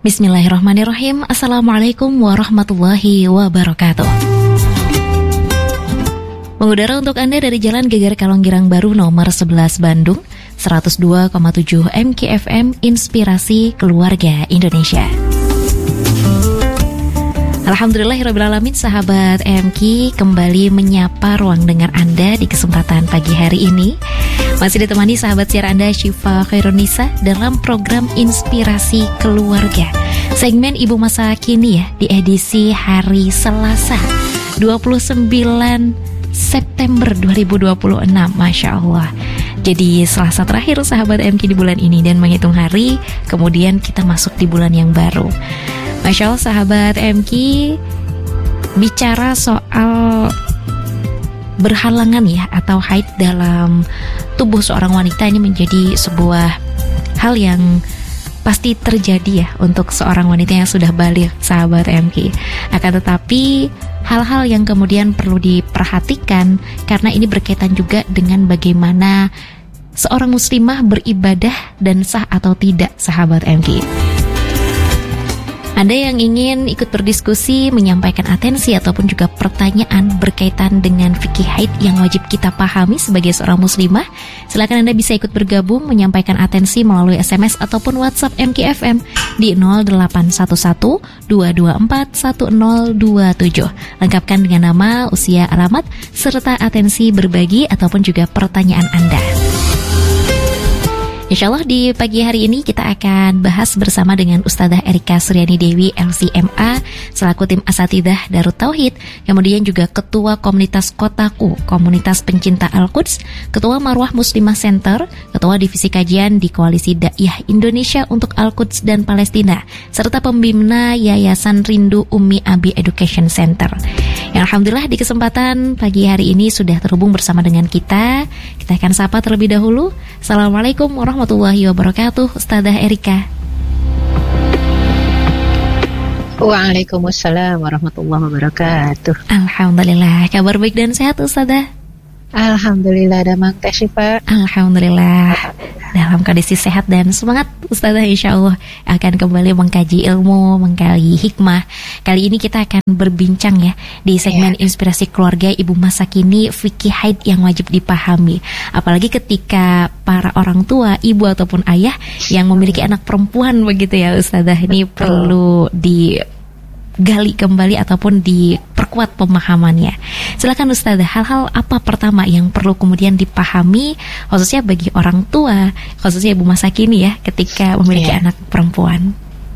Bismillahirrahmanirrahim. Assalamualaikum warahmatullahi wabarakatuh. Mengudara untuk Anda dari Jalan Geger Kalonggirang Baru nomor 11 Bandung, 102,7 MKFM Inspirasi Keluarga Indonesia. Alhamdulillahirrabbilalamin, sahabat MK kembali menyapa ruang dengar Anda di kesempatan pagi hari ini. Masih ditemani sahabat siar Anda Syifa Khairunisa dalam program Inspirasi Keluarga, segmen Ibu Masa Kini ya, di edisi hari Selasa 29 September 2026. Masya Allah, jadi Selasa terakhir sahabat MK di bulan ini, dan menghitung hari kemudian kita masuk di bulan yang baru. Masya Allah sahabat MK, bicara soal berhalangan ya atau haid dalam tubuh seorang wanita, ini menjadi sebuah hal yang pasti terjadi ya untuk seorang wanita yang sudah balik sahabat MK. Akan tetapi hal-hal yang kemudian perlu diperhatikan karena ini berkaitan juga dengan bagaimana seorang muslimah beribadah dan sah atau tidak sahabat MK. Anda yang ingin ikut berdiskusi, menyampaikan atensi ataupun juga pertanyaan berkaitan dengan fikih haid yang wajib kita pahami sebagai seorang muslimah, silakan Anda bisa ikut bergabung menyampaikan atensi melalui SMS ataupun WhatsApp MKFM di 0811 224 1027. Lengkapkan dengan nama, usia, alamat, serta atensi berbagi ataupun juga pertanyaan Anda. Insyaallah di pagi hari ini kita akan bahas bersama dengan Ustadzah Erika Suryani Dewi LCMA selaku tim asatidah Darut Tauhid, kemudian juga Ketua Komunitas Kotaku, Komunitas Pencinta Al-Quds, Ketua Marwah Muslimah Center, Ketua Divisi Kajian di Koalisi Daiyah Indonesia untuk Al-Quds dan Palestina, serta pembina Yayasan Rindu Umi Abi Education Center. Yang alhamdulillah di kesempatan pagi hari ini sudah terhubung bersama dengan kita. Kita akan sapa terlebih dahulu. Assalamualaikum warahmatullahi wabarakatuh, Ustadzah Erika. Waalaikumsalam warahmatullahi wabarakatuh. Alhamdulillah, kabar baik dan sehat Ustadzah? Alhamdulillah, damang Teh Syifa. Alhamdulillah, dalam kondisi sehat dan semangat Ustadzah, insya Allah akan kembali mengkaji ilmu, mengkaji hikmah. Kali ini kita akan berbincang ya di segmen Inspirasi Keluarga Ibu Masa Kini, fikih haid yang wajib dipahami. Apalagi ketika para orang tua, ibu ataupun ayah yang memiliki anak perempuan begitu ya Ustadzah, ini perlu digali kembali ataupun diperkuat pemahamannya. Silakan Ustadzah, hal-hal apa pertama yang perlu kemudian dipahami khususnya bagi orang tua, khususnya ibu masa kini ya, ketika memiliki anak perempuan?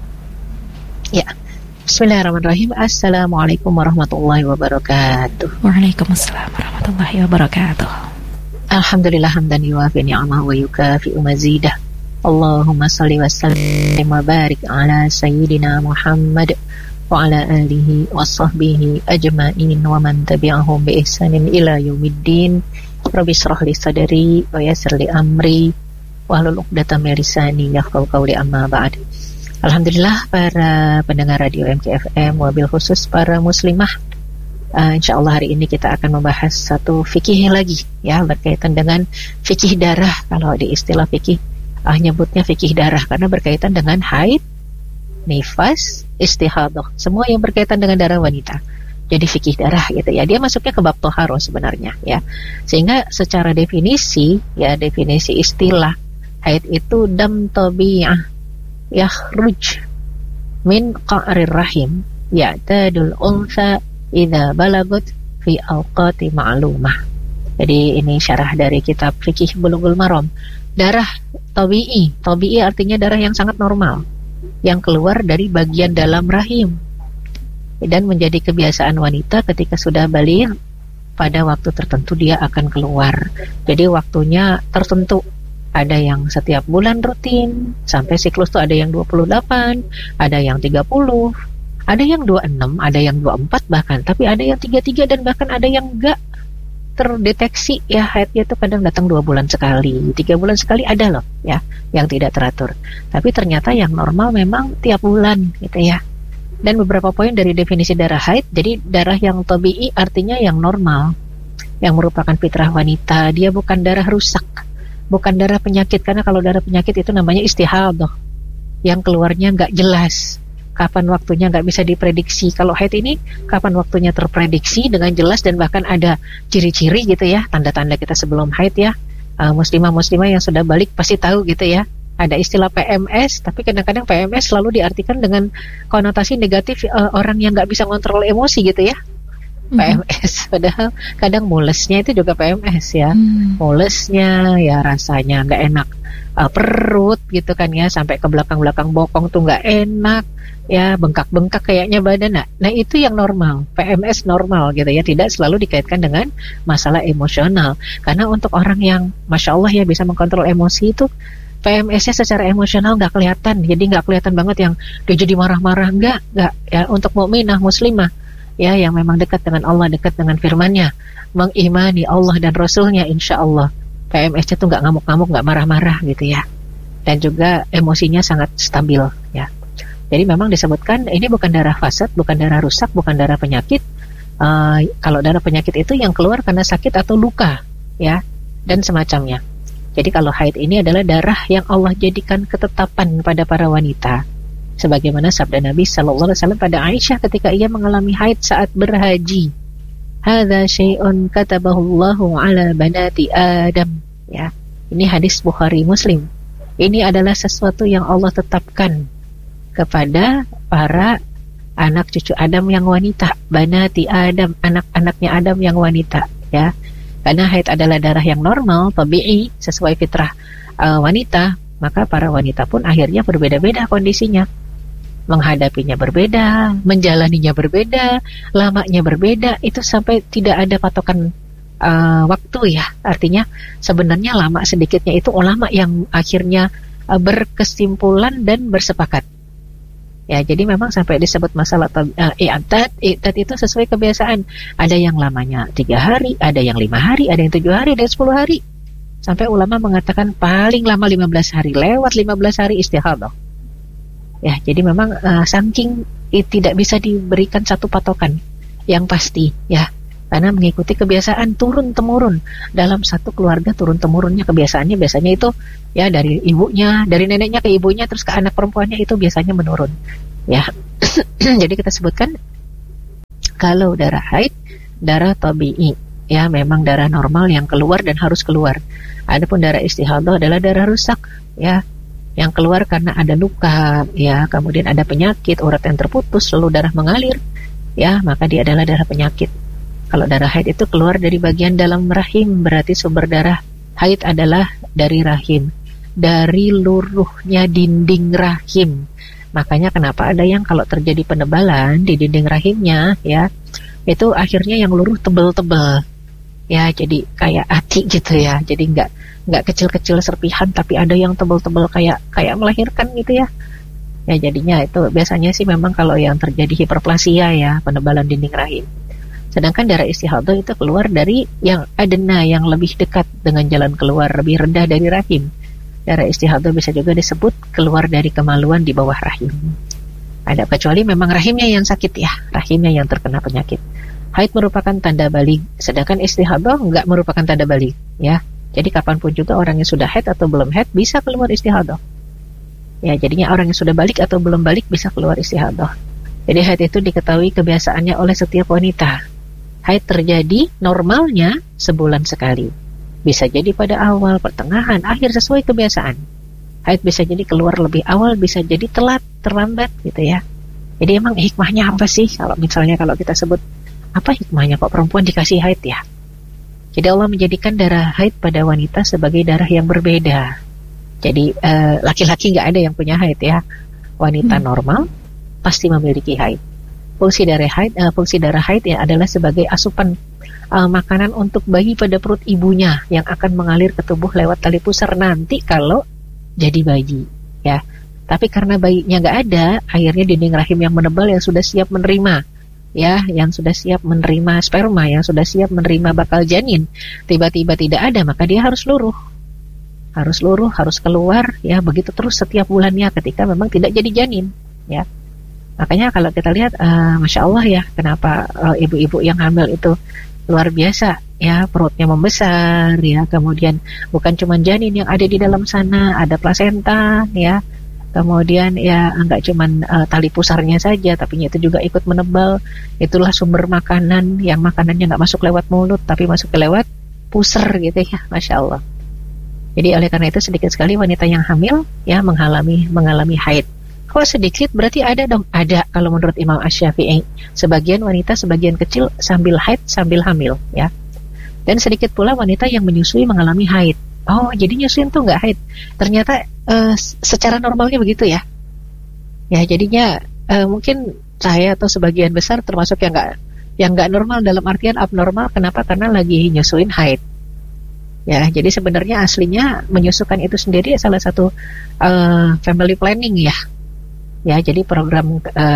Ya, Bismillahirrahmanirrahim. Assalamualaikum warahmatullahi wabarakatuh. Waalaikumsalam warahmatullahi wabarakatuh. Alhamdulillah hamdan yuwafi ni'amahu wa yukafi'u mazidah. Allahumma salli wa sallim wa barik ala sayyidina Muhammad wa ala alihi wa sahbihi ajma'in wa man tabi'ahum bi ihsanin ila yaumiddin. Rabbi shrah li sadri wa yassir li amri wa hlul 'uqdatam min lisani yafqahu qawli, amma ba'd. Alhamdulillah para pendengar radio MKFM, wabil khusus para muslimah, insyaallah hari ini kita akan membahas satu fikih lagi ya, berkaitan dengan fikih darah. Kalau di istilah fikih nyebutnya fikih darah karena berkaitan dengan haid, nifas, istihadah, semua yang berkaitan dengan darah wanita. Jadi fikih darah gitu ya. Dia masuknya ke bab toharo sebenarnya ya. Sehingga secara definisi ya, definisi istilah haid itu dam tabi'ah yakhruj min qa'rir rahim ya'tadul unsa idza balagut fi awqati ma'lumah. Jadi ini syarah dari kitab fikih Bulughul Maram. Darah tabi'i, tabi'i artinya darah yang sangat normal, yang keluar dari bagian dalam rahim dan menjadi kebiasaan wanita ketika sudah balik pada waktu tertentu dia akan keluar. Jadi waktunya tertentu, ada yang setiap bulan rutin sampai siklus tuh ada yang 28, ada yang 30, ada yang 26, ada yang 24 bahkan, tapi ada yang 33 dan bahkan ada yang enggak terdeteksi ya, haidnya itu kadang datang 2 bulan sekali, 3 bulan sekali, ada loh ya yang tidak teratur. Tapi ternyata yang normal memang tiap bulan gitu ya. Dan beberapa poin dari definisi darah haid. Jadi darah yang tabi'i artinya yang normal, yang merupakan fitrah wanita. Dia bukan darah rusak, bukan darah penyakit, karena kalau darah penyakit itu namanya istihadah, yang keluarnya nggak jelas. kapan waktunya nggak bisa diprediksi. Kalau haid ini kapan waktunya terprediksi dengan jelas dan bahkan ada ciri-ciri gitu ya, tanda-tanda kita sebelum haid ya. Muslimah-muslimah yang sudah balik pasti tahu gitu ya. Ada istilah PMS, tapi kadang-kadang PMS selalu diartikan dengan konotasi negatif, orang yang nggak bisa kontrol emosi gitu ya. PMS, padahal kadang mulesnya itu juga PMS ya. Mulesnya ya rasanya nggak enak, perut gitu kan ya, sampai ke belakang-belakang bokong tuh nggak enak ya, bengkak-bengkak kayaknya badan. Nah itu yang normal, PMS normal gitu ya, tidak selalu dikaitkan dengan masalah emosional. Karena untuk orang yang Masya Allah ya bisa mengkontrol emosi itu, PMS-nya secara emosional nggak kelihatan, jadi nggak kelihatan banget yang dia jadi marah-marah, nggak ya. Untuk mukminah muslimah ya yang memang dekat dengan Allah, dekat dengan firman-Nya, mengimani Allah dan Rasul-Nya, insya Allah PMS-nya tuh nggak ngamuk-ngamuk, nggak marah-marah gitu ya, dan juga emosinya sangat stabil ya. Jadi memang disebutkan ini bukan darah fasad, bukan darah rusak, bukan darah penyakit. Kalau darah penyakit itu yang keluar karena sakit atau luka ya, dan semacamnya. Jadi kalau haid ini adalah darah yang Allah jadikan ketetapan pada para wanita, sebagaimana sabda Nabi Sallallahu Alaihi Wasallam pada Aisyah ketika ia mengalami haid saat berhaji. Hadza syai'un katabahu Allahu ala banati Adam. Ya, ini hadis Bukhari Muslim. Ini adalah sesuatu yang Allah tetapkan kepada para anak cucu Adam yang wanita, banati Adam, anak-anaknya Adam yang wanita. Ya. Karena haid adalah darah yang normal, tabi'i, sesuai fitrah wanita, maka para wanita pun akhirnya berbeda-beda kondisinya. Menghadapinya berbeda, menjalaninya berbeda, lamanya berbeda, itu sampai tidak ada patokan waktu ya. Artinya sebenarnya lama sedikitnya itu ulama yang akhirnya berkesimpulan dan bersepakat. Ya, jadi memang sampai disebut masalah i'tad itu sesuai kebiasaan. Ada yang lamanya 3 hari, ada yang 5 hari, ada yang 7 hari, ada yang 10 hari. Sampai ulama mengatakan paling lama 15 hari, lewat 15 hari istihadah. Ya, jadi memang saking tidak bisa diberikan satu patokan yang pasti ya. Karena mengikuti kebiasaan turun-temurun dalam satu keluarga, turun-temurunnya kebiasaannya biasanya itu ya dari ibunya, dari neneknya ke ibunya, terus ke anak perempuannya, itu biasanya menurun ya. Jadi kita sebutkan kalau darah haid, darah tabi'i ya, memang darah normal yang keluar dan harus keluar. Adapun darah istihadah adalah darah rusak ya, yang keluar karena ada luka ya, kemudian ada penyakit, urat yang terputus lalu darah mengalir ya, maka dia adalah darah penyakit. Kalau darah haid itu keluar dari bagian dalam rahim, berarti sumber darah haid adalah dari rahim, dari luruhnya dinding rahim. Makanya kenapa ada yang kalau terjadi penebalan di dinding rahimnya ya, itu akhirnya yang luruh tebel-tebel ya, jadi kayak ati gitu ya. Jadi nggak kecil-kecil serpihan, tapi ada yang tebel-tebel kayak melahirkan gitu ya. Ya jadinya itu biasanya sih memang kalau yang terjadi hiperplasia ya, penebalan dinding rahim. Sedangkan darah istihadah itu keluar dari yang adena, yang lebih dekat dengan jalan keluar lebih rendah dari rahim. Darah istihadah bisa juga disebut keluar dari kemaluan di bawah rahim. Ada kecuali memang rahimnya yang sakit ya, rahimnya yang terkena penyakit. Haid merupakan tanda balik, sedangkan istihadah enggak merupakan tanda balik ya. Jadi kapanpun juga orang yang sudah haid atau belum haid bisa keluar istihadah. Ya, jadinya orang yang sudah balik atau belum balik bisa keluar istihadah. Jadi haid itu diketahui kebiasaannya oleh setiap wanita. Haid terjadi normalnya sebulan sekali. Bisa jadi pada awal, pertengahan, akhir sesuai kebiasaan. Haid bisa jadi keluar lebih awal, bisa jadi telat, terlambat gitu ya. Jadi emang hikmahnya apa sih? Kalau misalnya kalau kita sebut apa hikmahnya kok perempuan dikasih haid ya? Jadi Allah menjadikan darah haid pada wanita sebagai darah yang berbeda. Jadi laki-laki nggak ada yang punya haid ya. Wanita normal pasti memiliki haid. Fungsi darah haid ya adalah sebagai asupan makanan untuk bayi pada perut ibunya yang akan mengalir ke tubuh lewat tali pusar nanti kalau jadi bayi ya. Tapi karena bayinya nggak ada, akhirnya dinding rahim yang menebal yang sudah siap menerima ya, yang sudah siap menerima sperma, yang sudah siap menerima bakal janin, tiba-tiba tidak ada, maka dia harus luruh, harus keluar ya, begitu terus setiap bulannya ketika memang tidak jadi janin ya. Makanya kalau kita lihat, Masya Allah ya, kenapa ibu-ibu yang hamil itu luar biasa ya, perutnya membesar ya, kemudian bukan cuma janin yang ada di dalam sana, ada plasenta ya, Kemudian ya nggak cuman tali pusarnya saja, tapi itu juga ikut menebal. Itulah sumber makanan yang makanannya nggak masuk lewat mulut, tapi masuk ke lewat pusar gitu ya, Masya Allah. Jadi oleh karena itu sedikit sekali wanita yang hamil ya mengalami haid. Kok sedikit? Berarti ada dong. Ada kalau menurut Imam Asy-Syafi'i. Sebagian wanita, sebagian kecil sambil haid, sambil hamil ya. Dan sedikit pula wanita yang menyusui mengalami haid. Oh, jadi nyusuin tuh nggak haid. Ternyata secara normalnya begitu ya. Ya, jadinya mungkin saya atau sebagian besar termasuk yang nggak normal dalam artian abnormal. Kenapa? Karena lagi nyusuin haid. Ya, jadi sebenarnya aslinya menyusukan itu sendiri salah satu family planning ya. Ya, jadi program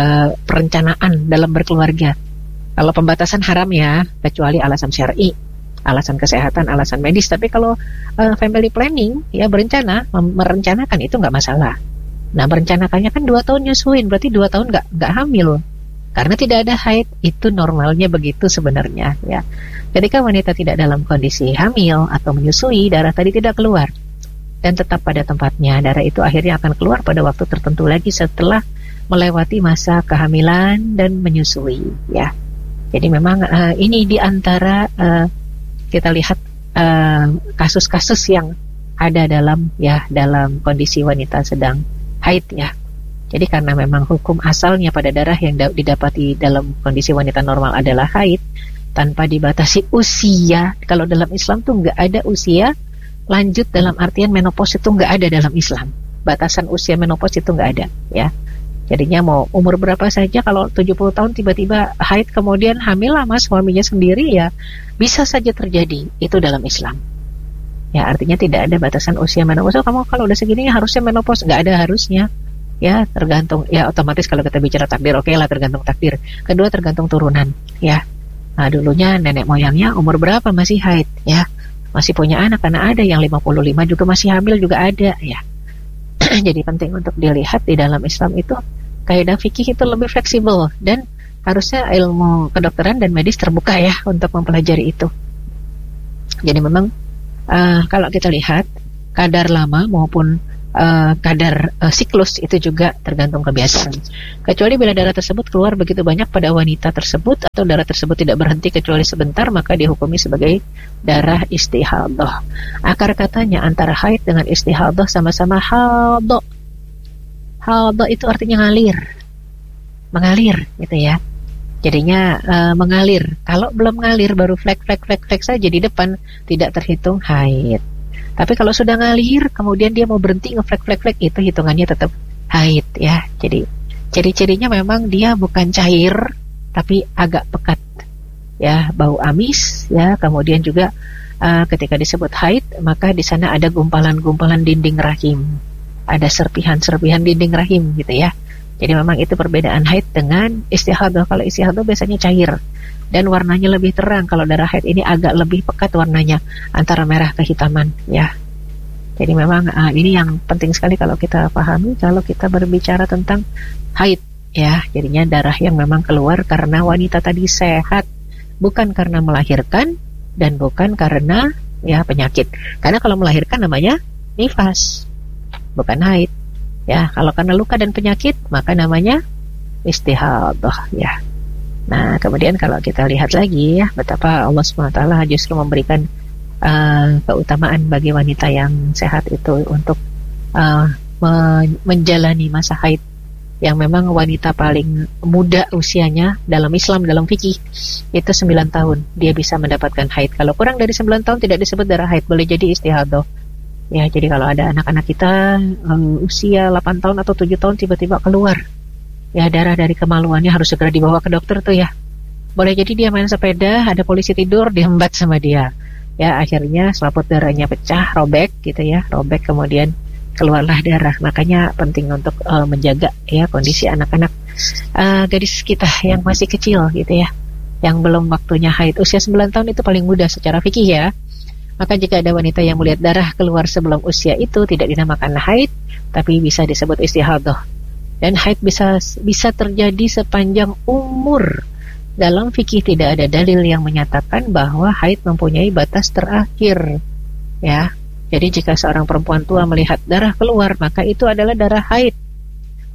perencanaan dalam berkeluarga. Kalau pembatasan haram ya, kecuali alasan syar'i, alasan kesehatan, alasan medis. Tapi kalau family planning ya merencanakan itu nggak masalah. Nah, merencanakannya kan 2 tahun nyusuin, berarti 2 tahun nggak hamil karena tidak ada haid. Itu normalnya begitu sebenarnya ya. Ketika wanita tidak dalam kondisi hamil atau menyusui, darah tadi tidak keluar dan tetap pada tempatnya. Darah itu akhirnya akan keluar pada waktu tertentu lagi setelah melewati masa kehamilan dan menyusui ya. Jadi memang ini diantara kita lihat kasus-kasus yang ada dalam kondisi wanita sedang haid ya. Jadi karena memang hukum asalnya pada darah yang didapati dalam kondisi wanita normal adalah haid tanpa dibatasi usia. Kalau dalam Islam tuh nggak ada usia lanjut dalam artian menopause itu nggak ada dalam Islam. Batasan usia menopause itu nggak ada ya. Jadinya mau umur berapa saja, kalau 70 tahun tiba-tiba haid kemudian hamil sama suaminya sendiri ya bisa saja terjadi. Itu dalam Islam. Ya, artinya tidak ada batasan usia menopause. Kamu kalau udah segini harusnya menopause, nggak ada harusnya. Ya, tergantung ya otomatis kalau kita bicara takdir, oke lah tergantung takdir. Kedua tergantung turunan ya. Nah, dulunya nenek moyangnya umur berapa masih haid ya. Masih punya anak, karena ada yang 55 juga masih hamil juga ada ya. Jadi penting untuk dilihat di dalam Islam itu kaidah fikih itu lebih fleksibel dan harusnya ilmu kedokteran dan medis terbuka ya untuk mempelajari itu. Jadi memang kalau kita lihat kadar lama maupun kadar siklus itu juga tergantung kebiasaan. Kecuali bila darah tersebut keluar begitu banyak pada wanita tersebut atau darah tersebut tidak berhenti kecuali sebentar, maka dihukumi sebagai darah istihadah. Akar katanya antara haid dengan istihadah sama-sama hadha. Hadha itu artinya mengalir gitu ya. Jadinya mengalir. Kalau belum mengalir baru flek saja di depan, tidak terhitung haid. Tapi kalau sudah ngalir, kemudian dia mau berhenti ngeflek itu hitungannya tetap haid ya. Jadi ciri-cirinya memang dia bukan cair, tapi agak pekat ya, bau amis ya. Kemudian juga ketika disebut haid, maka di sana ada gumpalan-gumpalan dinding rahim, ada serpihan-serpihan dinding rahim gitu ya. Jadi memang itu perbedaan haid dengan istihadah. Kalau istihadah biasanya cair dan warnanya lebih terang. Kalau darah haid ini agak lebih pekat warnanya, antara merah kehitaman ya. Jadi memang ini yang penting sekali kalau kita pahami kalau kita berbicara tentang haid ya. Jadinya darah yang memang keluar karena wanita tadi sehat, bukan karena melahirkan dan bukan karena ya penyakit. Karena kalau melahirkan namanya nifas, bukan haid ya. Kalau karena luka dan penyakit maka namanya istihadah ya. Nah, kemudian kalau kita lihat lagi ya, betapa Allah SWT justru memberikan keutamaan bagi wanita yang sehat itu untuk menjalani masa haid, yang memang wanita paling muda usianya dalam Islam, dalam fikih itu 9 tahun dia bisa mendapatkan haid. Kalau kurang dari 9 tahun tidak disebut darah haid, boleh jadi istihadah ya. Jadi kalau ada anak-anak kita usia 8 tahun atau 7 tahun tiba-tiba keluar ya darah dari kemaluannya, harus segera dibawa ke dokter tuh ya. Boleh jadi dia main sepeda, ada polisi tidur, dihembat sama dia ya, akhirnya selaput darahnya pecah, robek gitu ya, robek kemudian keluarlah darah. Makanya penting untuk menjaga ya kondisi anak-anak gadis kita yang masih kecil gitu ya, yang belum waktunya haid. Usia 9 tahun itu paling muda secara fikih ya. Maka jika ada wanita yang melihat darah keluar sebelum usia itu, tidak dinamakan haid, tapi bisa disebut istihadah. Dan haid bisa terjadi sepanjang umur. Dalam fikih tidak ada dalil yang menyatakan bahwa haid mempunyai batas terakhir ya. Jadi jika seorang perempuan tua melihat darah keluar, maka itu adalah darah haid.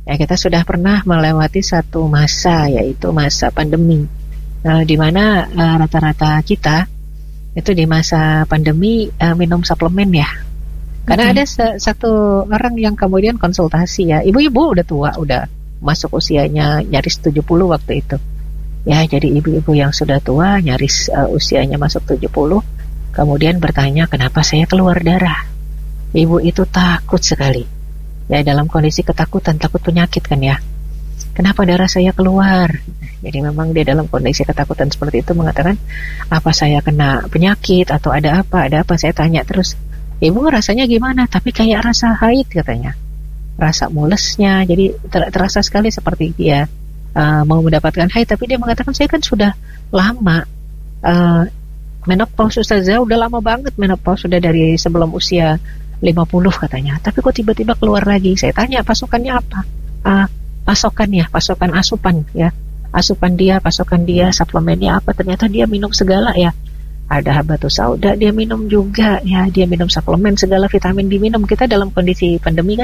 Ya, kita sudah pernah melewati satu masa, yaitu masa pandemi, di mana rata-rata kita itu di masa pandemi minum suplemen ya. Karena ada satu orang yang kemudian konsultasi ya, ibu-ibu udah tua, udah masuk usianya nyaris 70 waktu itu. Ya, jadi ibu-ibu yang sudah tua nyaris usianya masuk 70, kemudian bertanya, kenapa saya keluar darah? Ibu itu takut sekali. Ya, dalam kondisi ketakutan, takut penyakit kan ya. Kenapa darah saya keluar? Jadi memang dia dalam kondisi ketakutan seperti itu mengatakan, apa saya kena penyakit atau ada apa? Saya tanya terus, ibu rasanya gimana? Tapi kayak rasa haid katanya, rasa mulesnya. Jadi terasa sekali seperti dia mau mendapatkan haid. Tapi dia mengatakan, saya kan sudah lama menopause, Ustazah, udah lama banget menopause, sudah dari sebelum usia 50 katanya. Tapi kok tiba-tiba keluar lagi? Saya tanya, pasokannya apa? Pasokan asupan ya. Pasokan dia, suplemennya apa? Ternyata dia minum segala ya. Ada habatus sauda dia minum juga ya, dia minum suplemen, segala vitamin diminum. Kita dalam kondisi pandemi kan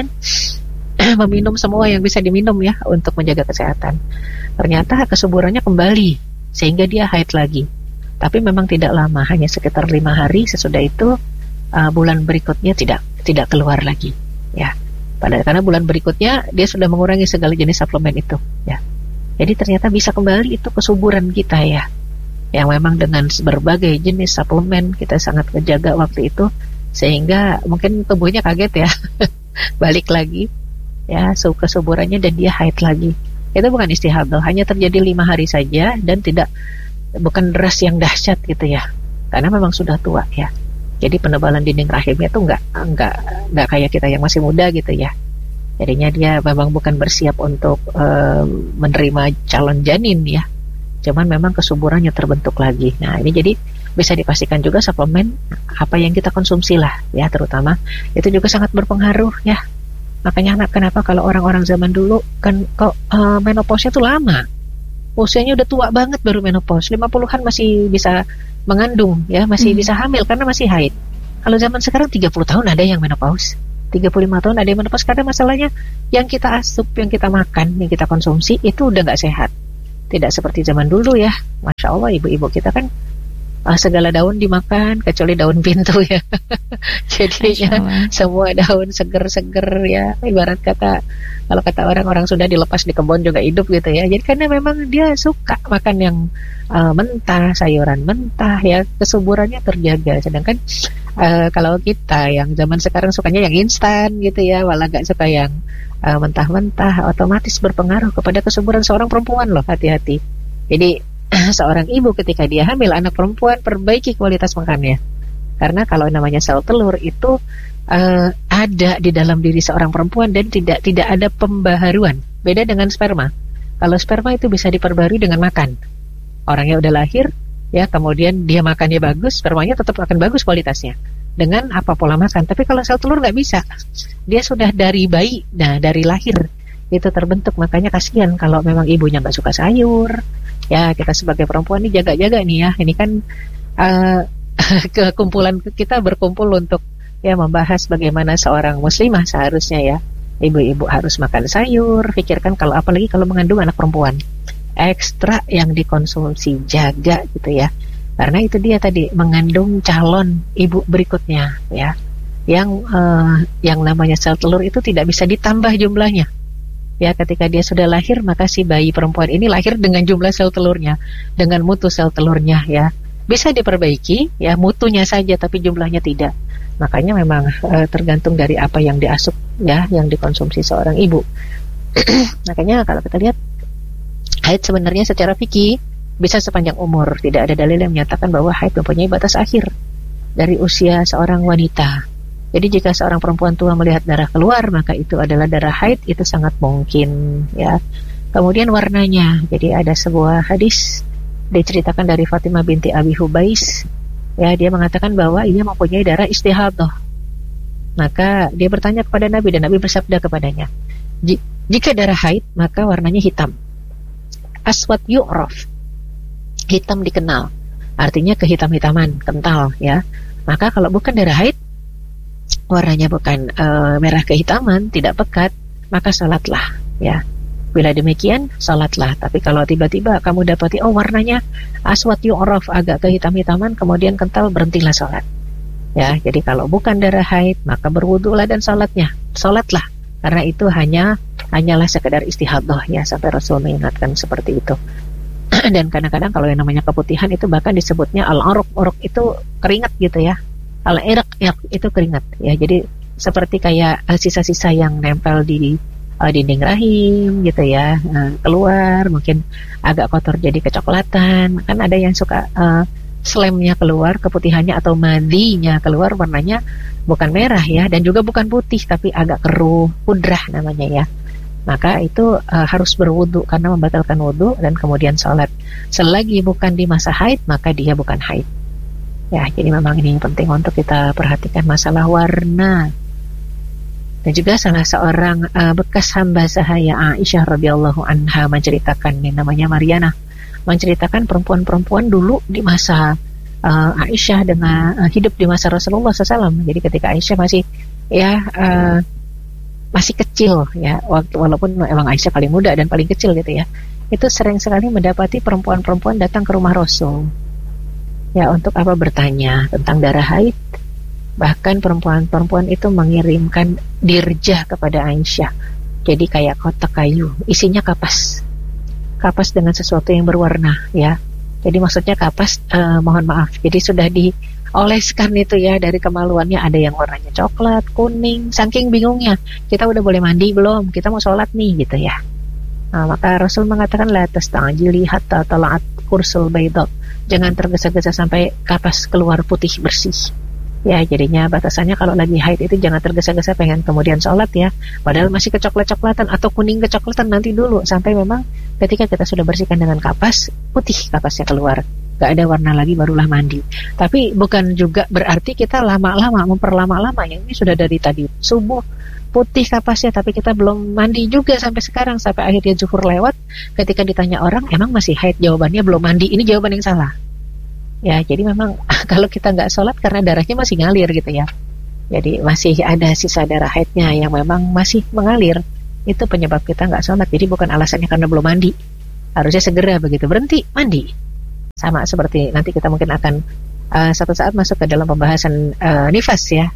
meminum semua yang bisa diminum ya untuk menjaga kesehatan. Ternyata kesuburannya kembali sehingga dia haid lagi. Tapi memang tidak lama, hanya sekitar 5 hari. Sesudah itu bulan berikutnya tidak keluar lagi ya. Karena bulan berikutnya dia sudah mengurangi segala jenis suplemen itu ya. Jadi ternyata bisa kembali itu kesuburan kita ya, yang memang dengan berbagai jenis suplemen kita sangat menjaga waktu itu, sehingga mungkin tubuhnya kaget ya balik lagi ya kesuburannya dan dia haid lagi. Itu bukan istihadah, hanya terjadi 5 hari saja dan bukan deras yang dahsyat gitu ya, karena memang sudah tua ya. Jadi penebalan dinding rahimnya tuh nggak kayak kita yang masih muda gitu ya. Jadinya dia memang bukan bersiap untuk menerima calon janin ya. Cuman memang kesuburannya terbentuk lagi. Nah, ini jadi bisa dipastikan juga suplemen apa yang kita konsumsi lah ya, terutama itu juga sangat berpengaruh ya. Makanya kenapa kalau orang-orang zaman dulu kan kok menopause-nya tuh lama. Usianya udah tua banget baru menopause. 50-an masih bisa mengandung ya, masih bisa hamil karena masih haid. Kalau zaman sekarang 30 tahun ada yang menopause, 35 tahun ada yang menopause, karena masalahnya yang kita asup, yang kita makan, yang kita konsumsi itu udah nggak sehat. Tidak seperti zaman dulu ya. Masya Allah, ibu-ibu kita kan segala daun dimakan kecuali daun pintu ya. Jadinya semua daun seger-seger ya, ibarat kata kalau kata orang-orang sudah dilepas di kebun juga hidup gitu ya. Jadi karena memang dia suka makan yang mentah, sayuran mentah ya, kesuburannya terjaga. Sedangkan kalau kita yang zaman sekarang sukanya yang instan gitu ya, malah gak suka yang mentah-mentah, otomatis berpengaruh kepada kesuburan seorang perempuan loh. Hati-hati. Jadi seorang ibu ketika dia hamil anak perempuan, perbaiki kualitas makannya. Karena kalau namanya sel telur itu ada di dalam diri seorang perempuan dan tidak ada pembaharuan. Beda dengan sperma. Kalau sperma itu bisa diperbarui dengan makan. Orangnya udah lahir ya, kemudian dia makannya bagus, spermanya tetap akan bagus kualitasnya dengan apa pola makan. Tapi kalau sel telur nggak bisa. Dia sudah dari bayi, nah dari lahir itu terbentuk. Makanya kasihan kalau memang ibunya nggak suka sayur. Ya, kita sebagai perempuan ini jaga-jaga nih ya. Ini kan kekumpulan kita berkumpul untuk ya membahas bagaimana seorang muslimah seharusnya ya. Ibu-ibu harus makan sayur. Pikirkan kalau apalagi kalau mengandung anak perempuan, ekstra yang dikonsumsi, jaga gitu ya. Karena itu dia tadi mengandung calon ibu berikutnya ya. Yang namanya sel telur itu tidak bisa ditambah jumlahnya. Ya, ketika dia sudah lahir, maka si bayi perempuan ini lahir dengan jumlah sel telurnya, dengan mutu sel telurnya ya. Bisa diperbaiki ya mutunya saja, tapi jumlahnya tidak. Makanya memang tergantung dari apa yang diasup ya, yang dikonsumsi seorang ibu. Makanya kalau kita lihat haid sebenarnya secara fikih bisa sepanjang umur. Tidak ada dalil yang menyatakan bahwa haid mempunyai batas akhir dari usia seorang wanita. Jadi jika seorang perempuan tua melihat darah keluar, maka itu adalah darah haid, itu sangat mungkin ya. Kemudian warnanya, jadi ada sebuah hadis diceritakan dari Fatimah binti Abi Hubais ya, dia mengatakan bahwa ia mempunyai darah istihadah. Maka dia bertanya kepada Nabi dan Nabi bersabda kepadanya, jika darah haid maka warnanya hitam. Aswad yu'raf, hitam dikenal, artinya kehitam-hitaman, kental ya. Maka kalau bukan darah haid, warnanya bukan merah kehitaman, tidak pekat, maka salatlah ya. Bila demikian, salatlah. Tapi kalau tiba-tiba kamu dapati warnanya aswad yu'raf, agak kehitam-hitaman, kemudian kental, berhentilah salat. Ya, jadi kalau bukan darah haid, maka berwudulah dan salatlah. Karena itu hanyalah sekedar istihadah, ya, sampai Rasul mengingatkan seperti itu. Dan kadang-kadang kalau yang namanya keputihan itu bahkan disebutnya al-aruq. Aruq itu keringat gitu ya. Al-iraq itu keringat ya. Jadi seperti kayak sisa-sisa yang nempel di dinding rahim gitu ya, keluar, mungkin agak kotor jadi kecoklatan. Kan ada yang suka slemnya keluar, keputihannya atau madinya keluar, warnanya bukan merah ya, dan juga bukan putih tapi agak keruh, pudrah namanya ya. Maka itu harus berwudu karena membatalkan wudu dan kemudian sholat. Selagi bukan di masa haid, maka dia bukan haid. Ya, jadi memang ini penting untuk kita perhatikan masalah warna. Dan juga salah seorang bekas hamba sahaya Aisyah radhiyallahu anha menceritakan, yang namanya Mariana, menceritakan perempuan-perempuan dulu di masa Aisyah dengan hidup di masa Rasulullah SAW. Jadi ketika Aisyah masih kecil ya, walaupun emang Aisyah paling muda dan paling kecil gitu ya, itu sering sekali mendapati perempuan-perempuan datang ke rumah Rasul ya, untuk apa? Bertanya tentang darah haid. Bahkan perempuan-perempuan itu mengirimkan dirjah kepada Aisyah. Jadi kayak kotak kayu, isinya kapas dengan sesuatu yang berwarna ya. Jadi maksudnya kapas, mohon maaf, jadi sudah dioleskan itu ya, dari kemaluannya ada yang warnanya coklat, kuning. Saking bingungnya, kita udah boleh mandi belum? Kita mau sholat nih gitu ya. Nah, maka Rasul mengatakan la tasta'jili hatta tala'at kursul baydha. Jangan tergesa-gesa sampai kapas keluar putih bersih. Ya, jadinya batasannya kalau lagi haid itu jangan tergesa-gesa pengen kemudian sholat ya, padahal masih kecoklat-coklatan atau kuning kecoklatan, nanti dulu sampai memang ketika kita sudah bersihkan dengan kapas, putih kapasnya keluar, gak ada warna lagi, barulah mandi. Tapi bukan juga berarti kita memperlama-lama ya. Ini sudah dari tadi subuh putih kapasnya, tapi kita belum mandi juga sampai sekarang, sampai akhirnya zuhur lewat. Ketika ditanya orang, emang masih haid? Jawabannya belum mandi. Ini jawaban yang salah. Ya, jadi memang kalau kita nggak sholat karena darahnya masih ngalir gitu ya. Jadi masih ada sisa darah haidnya yang memang masih mengalir. Itu penyebab kita nggak sholat. Jadi bukan alasannya karena belum mandi. Harusnya segera begitu berhenti mandi. Sama seperti nanti kita mungkin akan satu saat masuk ke dalam pembahasan nifas ya.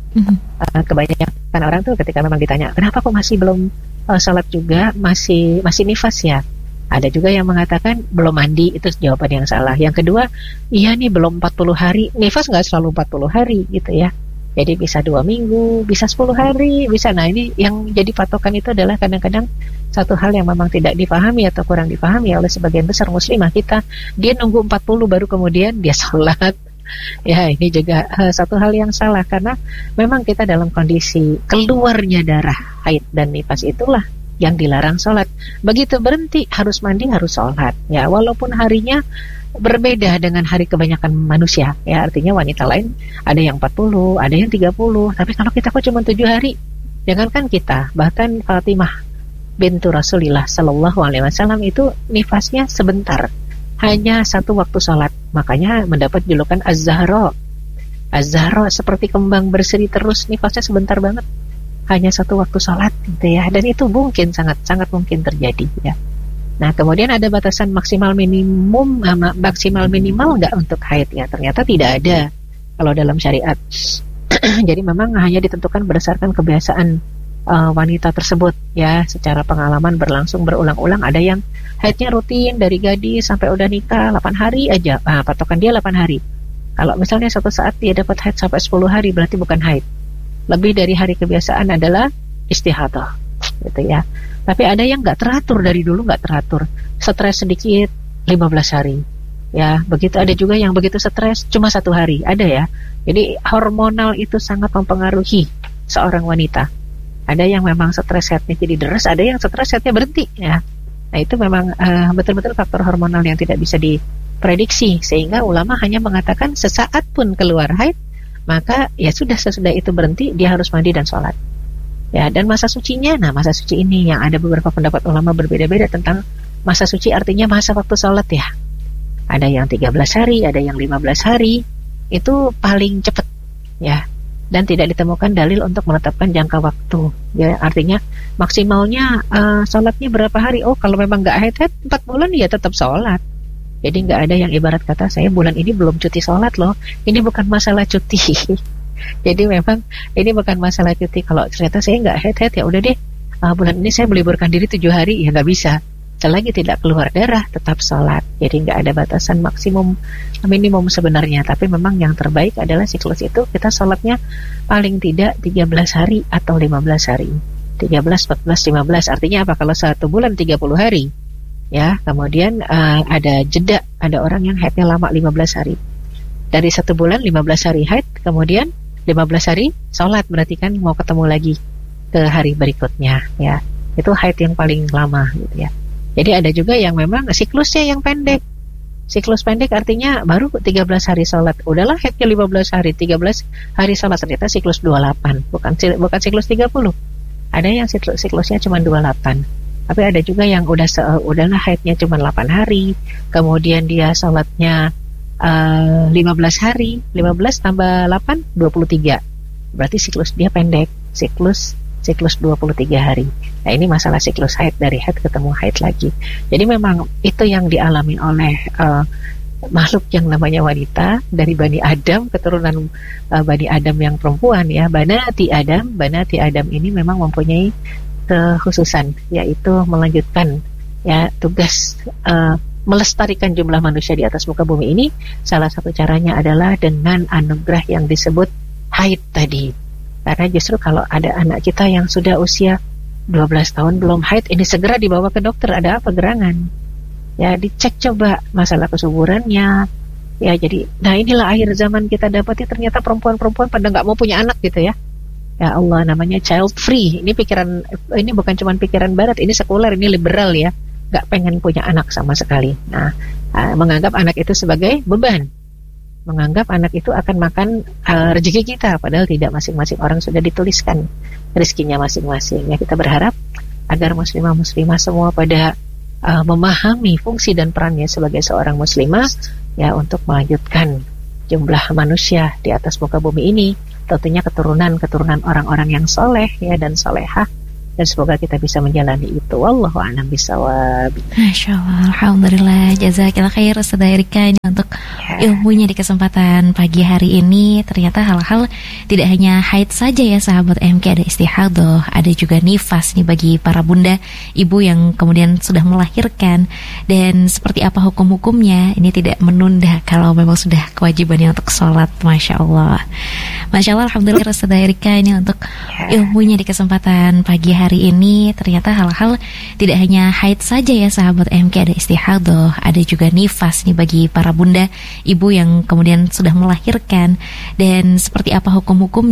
Kebanyakan orang tuh ketika memang ditanya, kenapa kok masih belum sholat juga, masih nifas ya? Ada juga yang mengatakan belum mandi, itu jawaban yang salah. Yang kedua, iya nih belum 40 hari. Nifas nggak selalu 40 hari gitu ya. Jadi bisa 2 minggu, bisa 10 hari, bisa. Nah ini yang jadi patokan itu adalah kadang-kadang satu hal yang memang tidak dipahami atau kurang dipahami oleh sebagian besar muslimah kita. Dia nunggu 40 baru kemudian dia sholat. Ya, ini juga satu hal yang salah, karena memang kita dalam kondisi keluarnya darah haid dan nifas itulah yang dilarang sholat. Begitu berhenti harus mandi, harus sholat ya, walaupun harinya berbeda dengan hari kebanyakan manusia ya. Artinya wanita lain ada yang 40, ada yang 30, tapi kalau kita kok cuma 7 hari. Jangankan kita, bahkan Fatimah bintu Rasulillah Sallallahu Alaihi Wasallam itu nifasnya sebentar, hanya 1 waktu sholat. Makanya mendapat julukan Az-Zahra. Az-Zahra seperti kembang berseri terus, nifasnya sebentar banget, hanya 1 waktu sholat gitu ya. Dan itu mungkin, sangat mungkin terjadi ya. Nah kemudian ada batasan maksimal minimal nggak untuk haid ya? Ternyata tidak ada kalau dalam syariat. Jadi memang hanya ditentukan berdasarkan kebiasaan wanita tersebut ya, secara pengalaman berlangsung berulang-ulang. Ada yang haidnya rutin dari gadis sampai udah nikah 8 hari aja, patokan dia 8 hari. Kalau misalnya suatu saat dia dapat haid sampai 10 hari, berarti bukan haid. Lebih dari hari kebiasaan adalah istihadah gitu ya. Tapi ada yang nggak teratur, dari dulu nggak teratur, stres sedikit 15 hari ya. Begitu ada juga yang begitu stres cuma 1 hari, ada ya. Jadi hormonal itu sangat mempengaruhi seorang wanita. Ada yang memang stres headnya jadi deres, ada yang stres headnya berhenti ya. Nah itu memang betul-betul faktor hormonal yang tidak bisa diprediksi, sehingga ulama hanya mengatakan sesaat pun keluar haid, maka ya sudah, sesudah itu berhenti dia harus mandi dan sholat ya. Dan masa sucinya, nah masa suci ini yang ada beberapa pendapat ulama berbeda-beda tentang masa suci, artinya masa waktu sholat ya. Ada yang 13 hari, ada yang 15 hari, itu paling cepat ya. dan tidak ditemukan dalil untuk menetapkan jangka waktu. Ya, artinya maksimalnya sholatnya berapa hari? Oh, kalau memang nggak haid 4 bulan ya tetap sholat. Jadi nggak ada yang ibarat kata saya bulan ini belum cuti sholat loh. Ini bukan masalah cuti. Jadi memang ini bukan masalah cuti. Kalau ternyata saya nggak haid ya udah deh, bulan ini saya meliburkan diri 7 hari, ya nggak bisa. Selagi tidak keluar darah tetap sholat. Jadi nggak ada batasan maksimum minimum sebenarnya. Tapi memang yang terbaik adalah siklus itu kita sholatnya paling tidak 13 hari atau 15 hari. 13, 14, 15. Artinya apa? Kalau 1 bulan 30 hari, ya, kemudian ada jeda, ada orang yang haidnya lama 15 hari. Dari 1 bulan 15 hari haid, kemudian 15 hari sholat, berarti kan mau ketemu lagi ke hari berikutnya, ya. Itu haid yang paling lama gitu ya. Jadi ada juga yang memang siklusnya yang pendek. Siklus pendek artinya baru 13 hari sholat. Udahlah haidnya 15 hari, 13 hari sholat, ternyata siklus 28, bukan siklus 30. Ada yang siklusnya cuma 28. Tapi ada juga yang udahlah haidnya cuma 8 hari, kemudian dia sholatnya 15 hari, 15 tambah 8, 23. Berarti siklus dia pendek, siklus 23 hari. Nah, ini masalah siklus haid, dari haid ketemu haid lagi. Jadi memang itu yang dialami oleh makhluk yang namanya wanita dari Bani Adam, keturunan Bani Adam yang perempuan, ya. Banati Adam ini memang mempunyai kekhususan, yaitu melanjutkan, ya, tugas melestarikan jumlah manusia di atas muka bumi ini. Salah satu caranya adalah dengan anugerah yang disebut haid tadi. Karena justru kalau ada anak kita yang sudah usia 12 tahun belum haid, ini segera dibawa ke dokter. Ada apa gerangan? Ya, dicek coba masalah kesuburannya. Ya, jadi, nah inilah akhir zaman kita dapati ternyata perempuan-perempuan pada nggak mau punya anak gitu ya. Ya Allah, namanya child free. Ini bukan cuma pikiran barat, ini sekuler, ini liberal ya. Nggak pengen punya anak sama sekali. Nah, menganggap anak itu sebagai beban. Menganggap anak itu akan makan rezeki kita, padahal tidak. Masing-masing orang sudah dituliskan rezekinya masing-masing. Ya, kita berharap agar muslimah-muslimah semua pada memahami fungsi dan perannya sebagai seorang muslimah, ya, untuk melanjutkan jumlah manusia di atas muka bumi ini, tentunya keturunan orang-orang yang soleh, ya, dan solehah. Dan semoga kita bisa menjalani itu. Wallahu a'lam bishawab. Masya Allah, alhamdulillah, jazakillah khair Ustazah Erika ini untuk ilmunya di kesempatan pagi hari ini. Ternyata hal-hal tidak hanya haid saja ya sahabat MK, ada istihadah, ada juga nifas nih bagi para bunda, ibu yang kemudian sudah melahirkan. Dan seperti apa hukum-hukumnya, ini tidak menunda kalau memang sudah kewajibannya untuk sholat. Masya Allah, Masya Allah, alhamdulillah Ustazah Erika ini untuk ilmunya di kesempatan pagi hari ini. Ternyata hal-hal tidak hanya haid saja ya sahabat MK, ada istihadah, ada juga nifas nih bagi para bunda, ibu yang kemudian sudah melahirkan. Dan seperti apa hukum-hukum